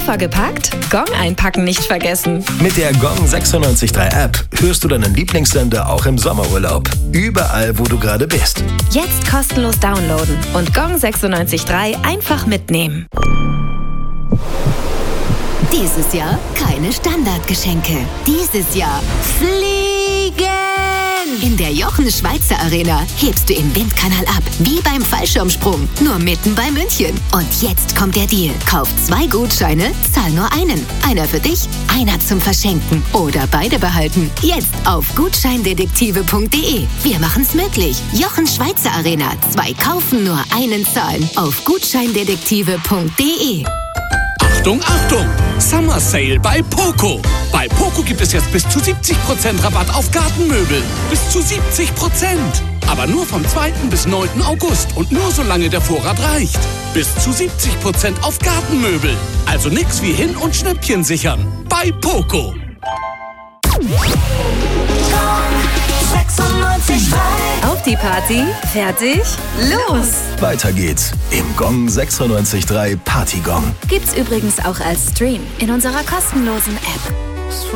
Koffer gepackt? Gong einpacken nicht vergessen. Mit der Gong 96.3 App hörst du deinen Lieblingssender auch im Sommerurlaub. Überall, wo du gerade bist. Jetzt kostenlos downloaden und Gong 96.3 einfach mitnehmen. Dieses Jahr keine Standardgeschenke. Dieses Jahr fliegen! In der Jochen-Schweizer Arena hebst du im Windkanal ab, wie beim Fallschirmsprung, nur mitten bei München. Und jetzt kommt der Deal. Kauf 2 Gutscheine, zahl nur einen. Einer für dich, einer zum Verschenken oder beide behalten. Jetzt auf gutscheindetektive.de. Wir machen's möglich. Jochen-Schweizer Arena. 2 kaufen, nur einen zahlen. Auf gutscheindetektive.de. Achtung, Achtung! Summer Sale bei Poco. Bei Poco gibt es jetzt bis zu 70% Rabatt auf Gartenmöbel. Bis zu 70%. Aber nur vom 2. bis 9. August und nur solange der Vorrat reicht. Bis zu 70% auf Gartenmöbel. Also nix wie hin- und Schnäppchen sichern. Bei Poco. Auf die Party, fertig, los! Weiter geht's im Gong 96.3 Partygong. Gibt's übrigens auch als Stream in unserer kostenlosen App.